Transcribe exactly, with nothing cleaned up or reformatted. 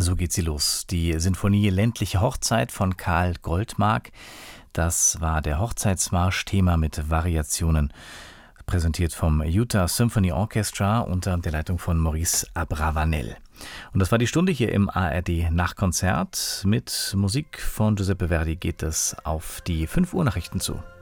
So geht sie los. Die Sinfonie Ländliche Hochzeit von Karl Goldmark. Das war der Hochzeitsmarsch-Thema mit Variationen, präsentiert vom Utah Symphony Orchestra unter der Leitung von Maurice Abravanel. Und das war die Stunde hier im A R D Nachkonzert. Mit Musik von Giuseppe Verdi geht es auf die fünf Uhr Nachrichten zu.